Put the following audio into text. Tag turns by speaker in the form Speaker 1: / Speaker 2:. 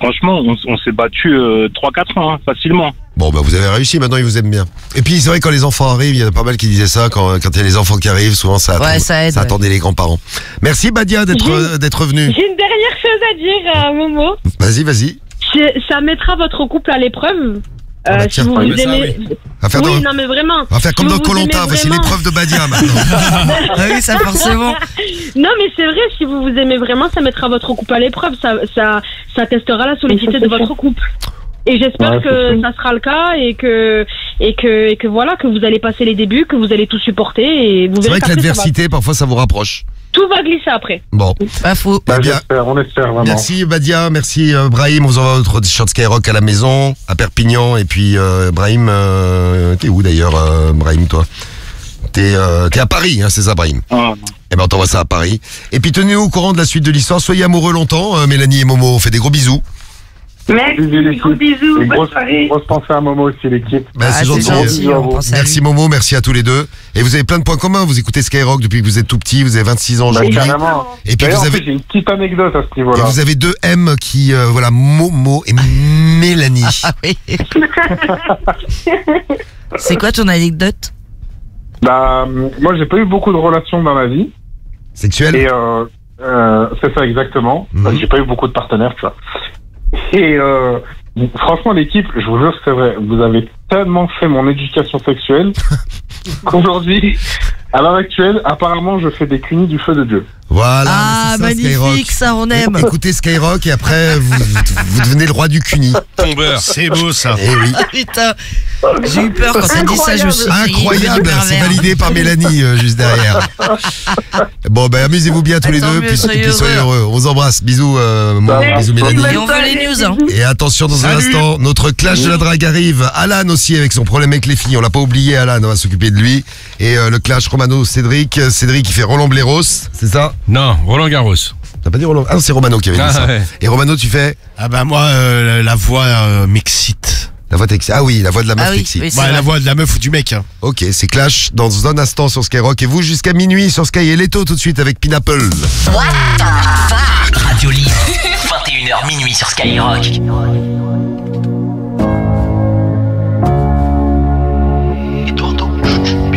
Speaker 1: franchement, on s'est battu 3-4 ans, hein, facilement.
Speaker 2: Bon, bah vous avez réussi, maintenant ils vous aiment bien. Et puis c'est vrai, quand les enfants arrivent, il y en a pas mal qui disaient ça, quand il y a les enfants qui arrivent, souvent ça attendait les grands-parents. Merci Badia d'être venu.
Speaker 3: J'ai une dernière chose à dire, Momo.
Speaker 2: Vas-y.
Speaker 3: Ça mettra votre couple à l'épreuve.
Speaker 2: bah,
Speaker 3: si vous vous aimez...
Speaker 2: non mais
Speaker 3: vraiment.
Speaker 2: On va faire comme dans Koh-Lanta, voici l'épreuve de Badia maintenant.
Speaker 4: Ah oui, ça forcément.
Speaker 3: Non mais c'est vrai, si vous vous aimez vraiment, ça mettra votre couple à l'épreuve, ça testera la solidité de votre couple. Et j'espère que ça sera le cas et que voilà, que vous allez passer les débuts, que vous allez tout supporter et vous verrez.
Speaker 2: C'est vrai que l'adversité, parfois ça vous rapproche.
Speaker 3: Tout va glisser après.
Speaker 2: Bon.
Speaker 4: Pas faux.
Speaker 5: Bah, on espère vraiment.
Speaker 2: Merci Badia, merci Brahim. On vous envoie votre t-shirt Skyrock à la maison, à Perpignan. Et puis Brahim, t'es où d'ailleurs, Brahim, toi? T'es à Paris, hein, c'est ça, Brahim? Eh ben on t'envoie ça à Paris. Et puis tenez-nous au courant de la suite de l'histoire. Soyez amoureux longtemps, Mélanie et Momo. On fait des gros bisous.
Speaker 3: Merci, gros bisous.
Speaker 5: Et grosse pensée à Momo aussi, l'équipe.
Speaker 2: Bah, c'est gentil. Merci Momo, merci à tous les deux. Et vous avez plein de points communs. Vous écoutez Skyrock depuis que vous êtes tout petit. Vous avez 26 ans aujourd'hui.
Speaker 5: Carrément.
Speaker 2: Et puis vous avez
Speaker 5: j'ai une petite anecdote à ce niveau-là.
Speaker 2: Et vous avez deux M qui, voilà, Momo et Mélanie.
Speaker 4: Ah oui. C'est quoi ton anecdote?
Speaker 5: Bah, moi, j'ai pas eu beaucoup de relations dans ma vie.
Speaker 2: Sexuelles?
Speaker 5: Et c'est ça exactement. J'ai pas eu beaucoup de partenaires, tu vois. Et franchement, l'équipe, je vous jure que c'est vrai, vous avez tellement fait mon éducation sexuelle qu'aujourd'hui, à l'heure actuelle, apparemment, je fais des cunis du feu de Dieu.
Speaker 2: Voilà.
Speaker 4: Ah, magnifique, ça, on aime.
Speaker 2: Écoutez Skyrock et après, vous devenez le roi du cuni.
Speaker 6: Tombeur, c'est beau ça.
Speaker 2: Eh oui.
Speaker 4: Ah, putain, j'ai eu peur quand t'as dit ça, je me suis dit,
Speaker 2: incroyable, c'est validé par Mélanie juste derrière. Bon, ben amusez-vous bien tous les deux, puis soyez heureux. On vous embrasse. Bisous, bisous Mélanie.
Speaker 4: Et on veut les news, hein.
Speaker 2: Et attention, dans un instant, notre clash de la drague arrive. Alan aussi avec son problème avec les filles. On l'a pas oublié, Alan, on va s'occuper de lui. Et le clash Romano-Cédric. Cédric qui fait Roland Blairos, c'est ça?
Speaker 6: Non, Roland Garros.
Speaker 2: T'as pas dit Roland? Ah non, c'est Romano qui avait dit ça. Ouais. Et Romano, tu fais?
Speaker 6: Ah bah moi, la voix m'excite.
Speaker 2: La voix t'excite. Ah oui, la voix de la meuf t'excite.
Speaker 4: Oui,
Speaker 6: la voix de la meuf ou du mec. Hein.
Speaker 2: Ok, c'est Clash dans un instant sur Skyrock. Et vous jusqu'à minuit sur Sky et Leto tout de suite avec Pineapple.
Speaker 7: What the fuck? Radio Libre, 21h minuit sur Skyrock.